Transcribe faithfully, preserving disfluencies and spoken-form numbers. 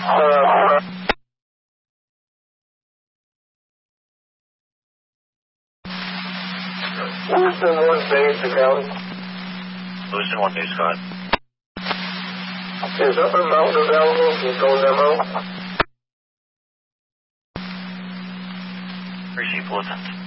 Uh, Houston one base to County. Houston one base, Scott. Is Upper Mountain available? Can you call them out? Receive bulletin.